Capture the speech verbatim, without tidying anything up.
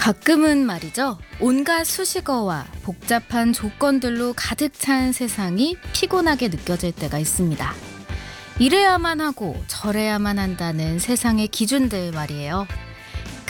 가끔은 말이죠. 온갖 수식어와 복잡한 조건들로 가득 찬 세상이 피곤하게 느껴질 때가 있습니다. 이래야만 하고 저래야만 한다는 세상의 기준들 말이에요.